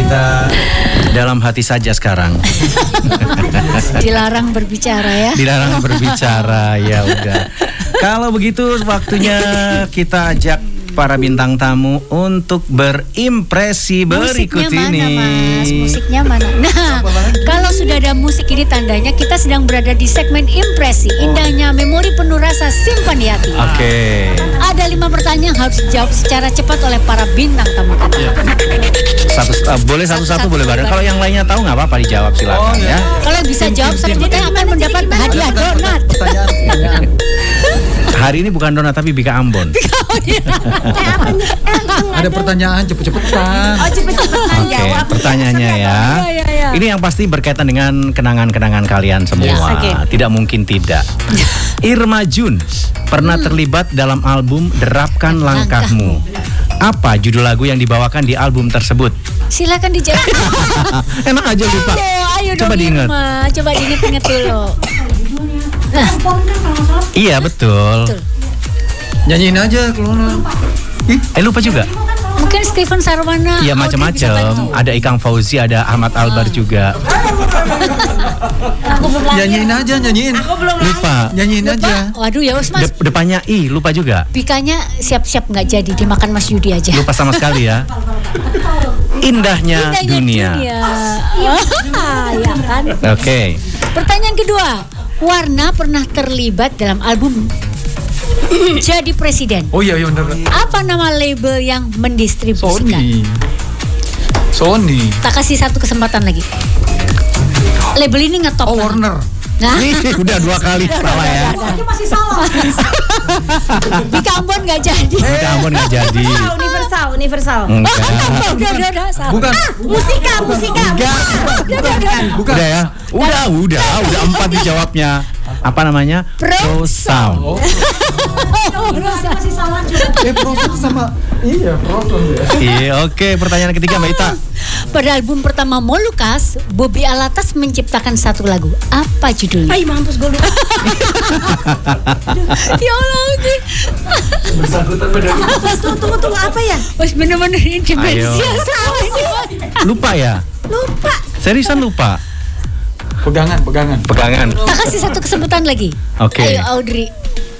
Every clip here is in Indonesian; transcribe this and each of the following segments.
kita. Dalam hati saja sekarang. Dilarang berbicara ya. Dilarang berbicara, ya udah. Kalau begitu waktunya kita ajak para bintang tamu untuk berimpresi berikut Musiknya ini. mana, Mas? Musiknya mana? Nah, kalau sudah ada musik ini tandanya kita sedang berada di segmen impresi. Indahnya memori penuh rasa simpan di hati. Oke. Ada 5 pertanyaan yang harus dijawab secara cepat oleh para bintang tamu kita. Boleh satu-satu boleh bareng. Kalau yang lainnya tahu nggak apa-apa dijawab silakan ya. Kalau bisa jawab satu pertanyaan akan mendapat hadiah donat. Hari ini bukan donat tapi Bika Ambon. Ada pertanyaan cepet-cepetan. Cepet-cepetan Oke, jawab. pertanyaannya ya. Ya. Ini yang pasti berkaitan dengan kenangan-kenangan kalian semua. Oke. Tidak mungkin tidak. Irma Jun pernah terlibat dalam album Derapkan Langkahmu. Apa judul lagu yang dibawakan di album tersebut? Silakan dijawab. Enak aja lupa. Ayo Coba dong diingat. Irma. Coba diingat dulu. Iya betul. Betul. Nyanyiin aja kalau Lupa juga. Mungkin Steven Sarwana. Iya Audrey bisa macam-macam. bantu. Ada Ikang Fauzi, ada Ahmad Albar juga. Aku belum lahir. nyanyiin aja, nyanyiin. Aku belum Lupa. Nyanyiin aja. Waduh ya Mas. Depannya I, lupa juga. Bikanya siap-siap nggak jadi dimakan Mas Yudi aja. Lupa sama sekali ya. Indahnya dunia. Ya kan. Oke. Pertanyaan kedua. Warna pernah terlibat dalam album Jadi Presiden. Oh iya benar. Apa nama label yang mendistribusikan? Sony. Tak kasih satu kesempatan lagi. Label ini ngetop. Oh banget. Warner. Nah, Udah 2 kali salah ya. masih salah. Bika Ambon nggak jadi. Bika Ambon nggak jadi. Universal. Enggak. Udah, salah. Bukan. Musika. Bukan. Udah ya. Udah 4 dijawabnya. Apa namanya? Pro Sound. Oh. Masih salah juga. Proses sama. Iya proses ya. Iya, oke. Pertanyaan ketiga Mbak Ita. Pada album pertama Molukas, Bobby Alatas menciptakan satu lagu. Apa judulnya? Ay mampus gue lupa. Ya Allah, oke. Bersangkutan pada. Tunggu apa ya? Wes bener-bener ini Ayo. demensia. Lupa ya? Lupa. Seriusan lupa? Pegangan. Pegangan. Tak kasih satu kesempatan lagi. Oke. Ayo Audrey.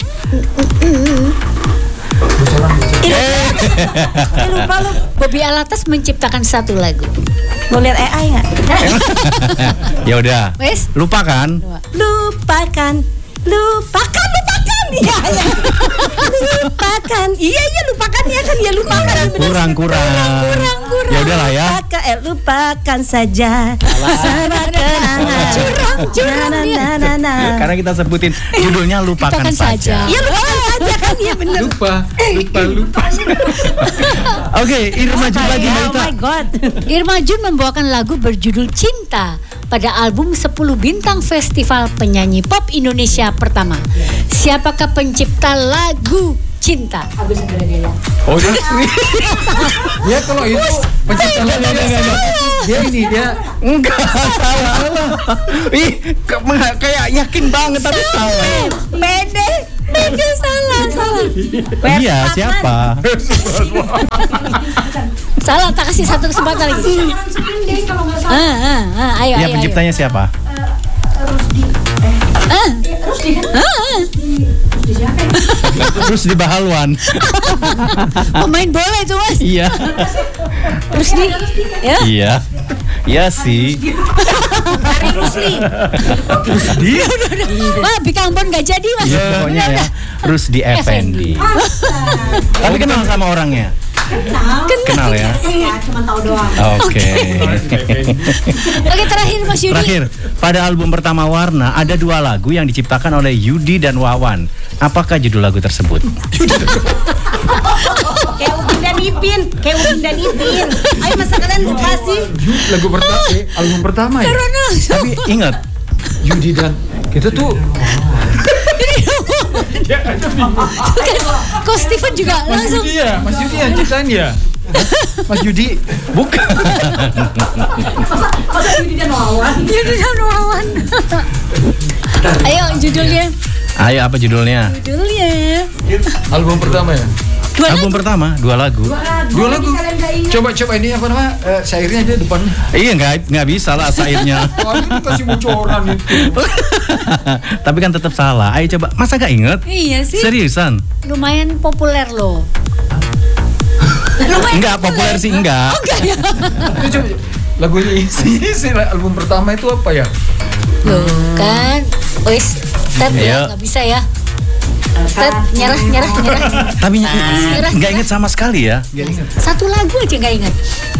Lupa lu. Bobby Alatas menciptakan satu lagu. Mau lihat AI nggak? Ya udah. Wes. Lupa kan? Lupakan. Iya. Lupakan. Iya lupakan ya kan ya lupakan. Kurang. Ya udahlah ya. Lupakan saja. Semua kenangan. Curang dia. Karena kita sebutin judulnya lupakan Lupakan saja. Ya lupakan saja kan ya bener. Lupa. Oke, Irma Jun lagi Mbak Oh Ita. my god. Irma Jun membawakan lagu berjudul Cinta pada album 10 Bintang Festival Penyanyi Pop Indonesia pertama. Siapakah pencipta lagu Cinta? Oh dia kalau itu pencipta dia Enggak salah. Ih, kayak yakin banget tapi salah. Beda salah. Iya, siapa? Salah, tak kasih satu kesempatan lagi. Ayo. Ya penciptanya siapa? Terus di Bahalwan. Pemain bola itu Mas. Iya. Terus di ya. Iya. Iya sih. Dia. Wah, Bika Ambon nggak jadi Mas. Iya, pokoknya ya. Terus di Effendi. Tapi kenal sama orangnya. Kenal ya. Cuma tahu doang. Oke. Oke, terakhir Mas Yudi. Terakhir, pada album pertama Warna ada 2 lagu yang diciptakan oleh Yudi dan Wawan. Apakah judul lagu tersebut? Kayak Upin dan Ipin. Ayo masa kalian lupa sih? lagu pertama, album pertama ya. Tapi ingat, Yudi dan kita tuh. Kok Steven juga langsung. Mas Yudi yang ciptain ya. Mas Yudi. bukan. Yudi dan Wawan. Ayo judulnya. Ayo apa judulnya? Album pertama ya. Album pertama 2 lagu. 2 lagu. Coba ini apa namanya? Syairnya aja depannya. Iya nggak bisa lah syairnya. Wah, ini kasih bocoran itu. Tapi kan tetap salah. Ayo coba, masa gak inget? Iya sih. Seriusan? Lumayan populer loh. Enggak populer sih enggak. Enggak ya. Ini coba lagunya isi album pertama itu apa ya? Loh kan, wis, Tet ya, Ayo. nggak bisa ya. Tet, nyerah. Tapi nggak inget sama sekali ya. Satu lagu aja nggak ingat.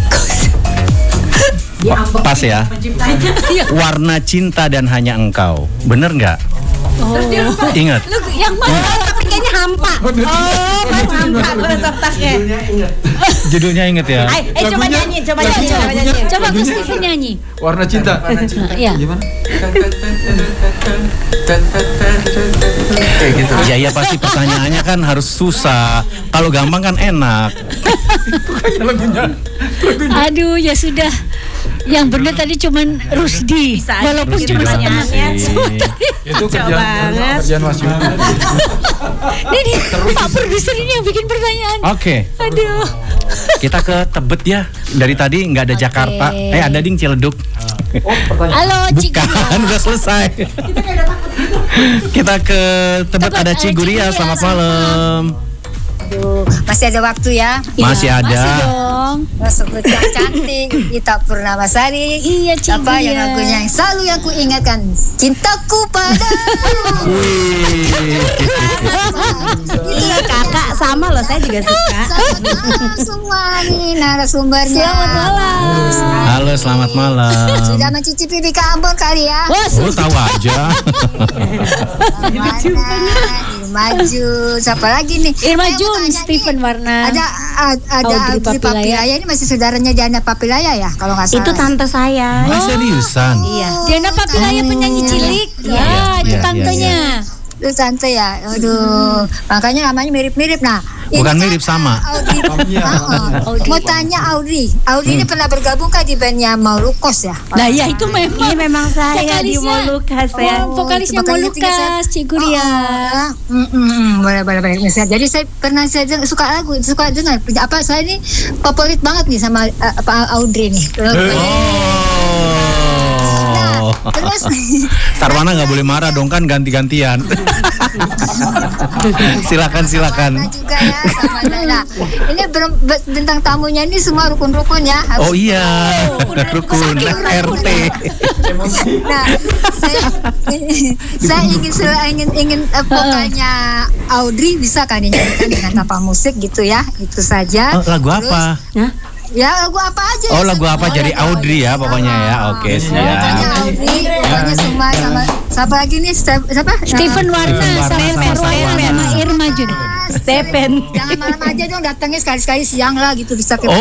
Pas ya. Warna cinta dan hanya engkau. Bener nggak? Oh, Ingat. lu yang mana? Tapi kayaknya hampa. Oh, baru hampa letaknya. Judulnya inget ya. Coba nyanyi. Coba Gus Steven nyanyi. Warna cinta. Iya. Gimana? Kayak gitu. Ya pasti pertanyaannya kan harus susah. Kalau gampang kan enak. Kayak lagunya. Aduh, ya sudah. Yang benar tadi cuman Rusdi, Bisa aja walaupun bikin cuma setengah. pertanyaannya. Itu kerjaan Mas Yudi. Nih, Pak Produser ini yang bikin pertanyaan. Oke, Aduh. kita ke Tebet ya. Dari tadi nggak ada Oke. Jakarta. Ada ding Ciledug. Oh, pertanyaan. Halo, Ciguria. Bukan, udah selesai. Kita ke Tebet, ada Ciguria. Selamat malam. Aduh, masih ada waktu ya. Masih Iya, ada. Masih dong. Sebut yang cantik, Ita Purnamasari. Iya, Ciguria. Apa yang lagunya yang selalu yang ku ingatkan, cintaku padamu. Iya kakak sama loh, saya juga suka. Semua nih narasumbernya. Selamat malam. Halo, selamat malam. Sudah mencicipi di Ambon kali ya? Wah, Oh, tahu aja. Maju. Siapa lagi nih? Irma Saya mau Jun, tanya nih, Steven Warna. Ada Audrey Audrey Papilaya. Papilaya ini masih saudaranya Diana Papilaya ya kalau nggak salah. Itu tante saya. Ah, seriusan? Iya. Diana Papilaya penyanyi cilik. Ya, itu iya, tantenya. Itu tante ya. Aduh, makanya namanya mirip-mirip. Nah, ini Bukan kan, mirip, sama. Audrey. Mau tanya Audrey. Audrey ini pernah bergabung kan di bandnya Maulukos ya? Nah, ya itu memang. Ini memang saya di Vokalisnya. Molukas ya. Vokalisnya Coba kalian tinggal Molukas, Ciguria. Boleh. Misalnya, jadi saya pernah suka dengar. Apa saya ini favorit banget nih sama Pak Audrey nih. Oh. Terus Sarwana nggak boleh marah dong, kan ganti-gantian. Silakan. Nah, juga ya sama Nana. Ini bintang tamunya ini semua rukun-rukun ya. Oh iya, rukun RT. Nah, saya ingin vokalnya Audrey bisa kan dinyanyikan dengan tanpa musik gitu ya. Itu saja. Oh, lagu apa? Ya lagu apa aja. Oh, lagu apa? Jadi Audrey ya pokoknya ya. Oke, Pokoknya siap. Audrey, pokoknya semua sama siapa lagi nih? Siapa? Steven Warna sama Irma Jun. Stephen. Jangan malam aja dong, datangnya sekali-sekali siang lah gitu bisa ke. Oh.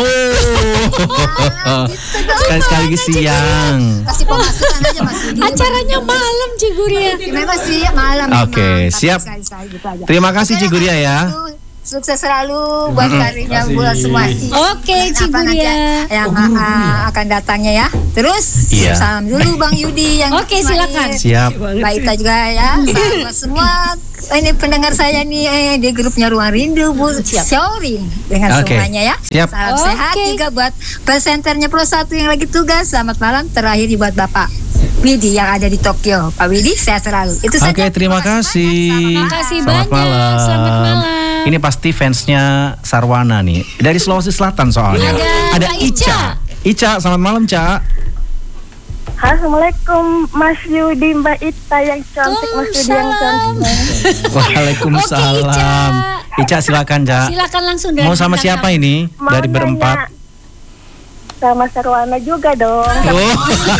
Sekali-sekali siang. Kasih pemasukan aja Mas Budi. Acaranya malam, Ciguria. Memang sih malam. Oke, memang, tapi siap. sekali-sekali gitu aja. Terima kasih Ciguria ya. Sukses selalu buat karirnya buat semua sih. Oke, Dan apa nanti Ciguria. yang akan datangnya ya. Terus Iya. salam dulu Bang Yudi yang Oke, silakan. Siap. Mbak Ita juga ya. Salam buat semua ini pendengar saya nih di grupnya Ruang Rindu Bu sharing dengan Oke. semuanya ya. Siap. Salam sehat Oke. juga buat presenternya Pro 1 yang lagi tugas. Selamat malam terakhir buat Bapak Widi yang ada di Tokyo. Pak Widi sehat selalu. Itu saja. Oke, terima kasih. Terima kasih Selamat banyak. malam. Selamat malam. Ini pasti fansnya Sarwana nih. Dari Sulawesi Selatan soalnya. Ada Kak Ica. Ica, selamat malam, Ca. Assalamualaikum Mas Yudi, Mbak Ita yang cantik, Mas Yudi yang cantik. Waalaikumsalam. Oke, Ica silakan, Ca. Silakan langsung dari Mau sama bintang siapa tamu. ini? Mau Dari berempat. nanya sama Sarwana juga dong. Oh.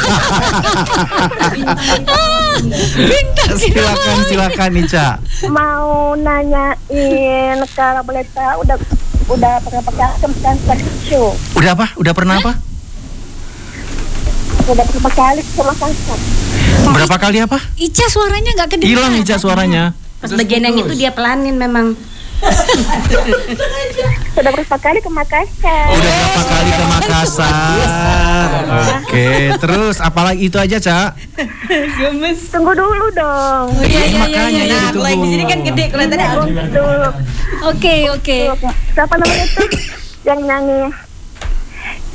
silakan Ica. Mau nanyain kalau boleh tahu udah pernah pakai asam kan show. Udah apa? Udah pernah apa? Udah berapa kali sama kasar. Berapa kali apa? Ica suaranya nggak kedengeran. Hilang Ica suaranya. Pas bagian yang itu dia pelanin memang. Sudah berapa kali ke Makassar. Udah berapa kali ke Makassar? Oke, terus apalagi itu aja, Ca? Tunggu dulu dong. Makanya ya ditunggu. Kalau yang di sini kan gede kelihatannya. Untuk Oke. siapa namanya itu yang nyanyi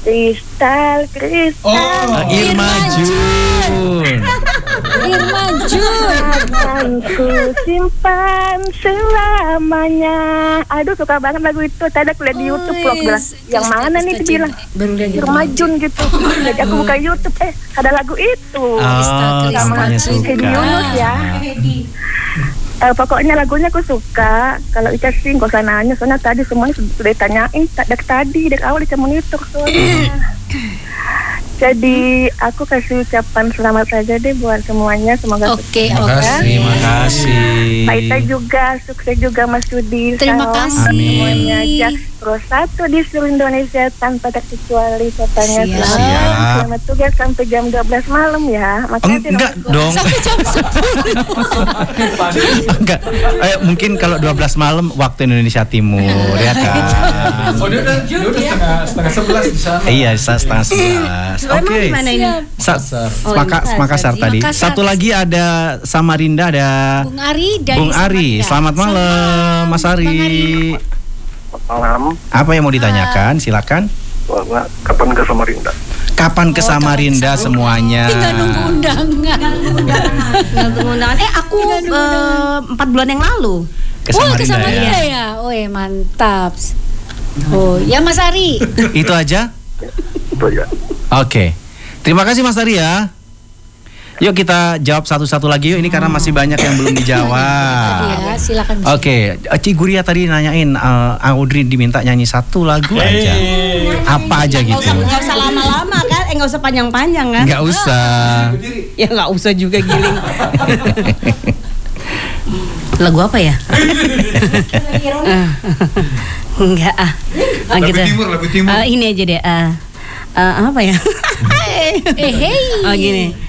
Kristal. Irma Jun. Irma Jun. Akan ku simpan selamanya. Aduh, suka banget lagu itu. Tadi aku lihat di YouTube vlog bilang, yang mana nih dia bilang Irma Jun gitu. Jadi aku buka YouTube, ada lagu itu. Sama Hedi Yunus ya. Pokoknya lagunya aku suka. Kalau Ica sih gak usah nanya, soalnya tadi semuanya sudah ditanyain dari awal Ica monitor soalnya. Jadi aku kasih ucapan selamat saja deh buat semuanya. Semoga Oke. Terima kasih. Pak Ita juga, sukses juga Mas Yudi. Terima kasih. Semuanya Jak Pro 1 di seluruh Indonesia tanpa terkecuali katanya. Selamat tugas sampai jam 12 malam ya. Makasih. Enggak dong. Sampai jam 10. Enggak. Mungkin kalau 12 malam waktu Indonesia Timur ya kan. Oh, dia udah setengah 11 di sana. Iya, setengah 11. Oke. Makassar tadi. Satu lagi ada Samarinda, ada Bung Ari dari Bung Ari. Selamat malam, Mas Ari. Malam. Apa yang mau ditanyakan? Silakan. Kapan ke Samarinda? Kapan ke Samarinda semuanya? Tinggal nunggu undangan. Aku 4 bulan yang lalu. Ke Samarinda ya. Mantap. Oh, ya Mas Ari. Itu aja? Itu aja. Oke. Terima kasih Mas Ari ya. Yuk kita jawab satu-satu lagi yuk. Ini karena masih banyak yang belum dijawab. Ya, silakan. Oke, Ciguria tadi nanyain Audrey diminta nyanyi satu lagu aja. Apa aja gitu? Nggak usah lama-lama kan? Nggak usah panjang-panjang kan? Nggak usah. Ya nggak usah juga giling. Lagu apa ya? Enggak Lagu timur. Ini aja deh. Apa ya? Hey. Oh gini.